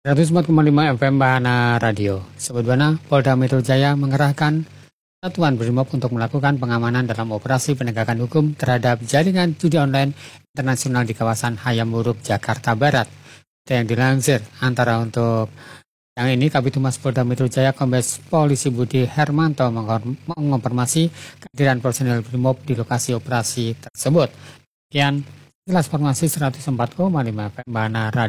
104,5 FM Bahana Radio. Sobat Buana, Polda Metro Jaya mengerahkan Satuan Brimob untuk melakukan pengamanan dalam operasi penegakan hukum terhadap jaringan judi online internasional di kawasan Hayam Wuruk, Jakarta Barat. Yang dilansir antara untuk yang ini, Kabid Humas Polda Metro Jaya Kombes Polisi Budi Hermanto mengonfirmasi kehadiran personel Brimob di lokasi operasi tersebut. Sekian jelas informasi 104,5 FM Bahana Radio.